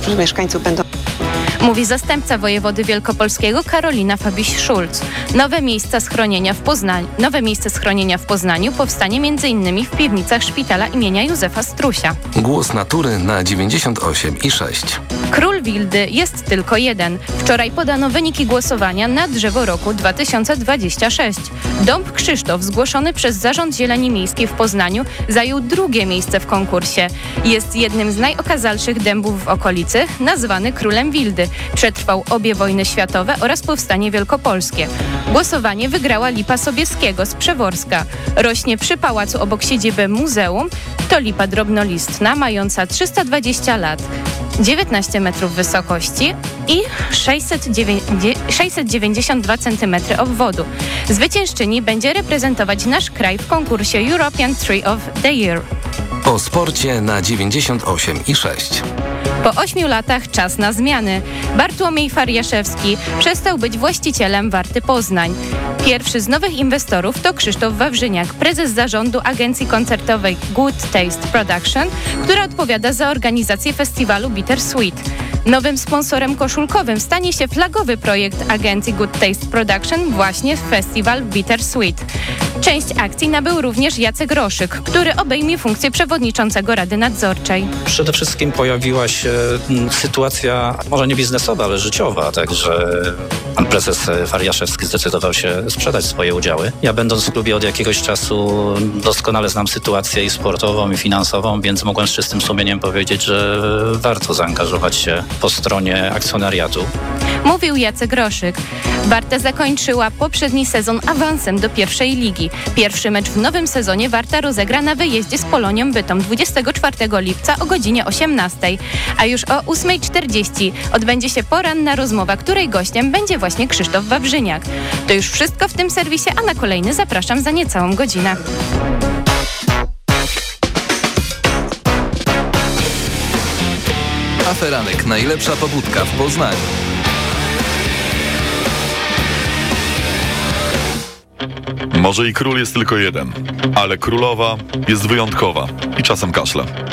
mieszkańców będą... Mówi zastępca wojewody wielkopolskiego Karolina Fabiś-Szulc. Nowe miejsce schronienia w Poznaniu powstanie m.in. w piwnicach szpitala imienia Józefa Strusia. Głos natury na 98,6. Król Wildy jest tylko jeden. Wczoraj podano wyniki głosowania na drzewo roku 2026. Dąb Krzysztof, zgłoszony przez Zarząd Zieleni Miejskiej w Poznaniu, zajął drugie miejsce w konkursie. Jest jednym z najokazalszych dębów w okolicy, nazwany Królem Wildy. Przetrwał obie wojny światowe oraz powstanie wielkopolskie. Głosowanie wygrała lipa Sobieskiego z Przeworska. Rośnie przy pałacu obok siedziby muzeum. To lipa drobnolistna, mająca 320 lat, 19 metrów wysokości i 692 cm obwodu. Zwyciężczyni będzie reprezentować nasz kraj w konkursie European Tree of the Year. O sporcie na 98,6. Po 8 latach czas na zmiany. Bartłomiej Fariaszewski przestał być właścicielem Warty Poznań. Pierwszy z nowych inwestorów to Krzysztof Wawrzyniak, prezes zarządu agencji koncertowej Good Taste Production, która odpowiada za organizację festiwalu Bittersweet. Nowym sponsorem koszulkowym stanie się flagowy projekt agencji Good Taste Production, właśnie festiwal Bittersweet. Część akcji nabył również Jacek Roszyk, który obejmie funkcję przewodniczącego Rady Nadzorczej. Przede wszystkim pojawiła się sytuacja, może nie biznesowa, ale życiowa, także pan prezes Fariaszewski zdecydował się sprzedać swoje udziały. Ja będąc w klubie od jakiegoś czasu doskonale znam sytuację i sportową, i finansową, więc mogłem z czystym sumieniem powiedzieć, że warto zaangażować się po stronie akcjonariatu. Mówił Jacek Roszyk. Warta zakończyła poprzedni sezon awansem do pierwszej ligi. Pierwszy mecz w nowym sezonie Warta rozegra na wyjeździe z Polonią Bytom 24 lipca o godzinie 18. A już o 8:40 odbędzie się poranna rozmowa, której gościem będzie właśnie Krzysztof Wawrzyniak. To już wszystko w tym serwisie, a na kolejny zapraszam za niecałą godzinę. Aferanek, najlepsza pobudka w Poznaniu. Może i król jest tylko jeden, ale królowa jest wyjątkowa i czasem kaszle.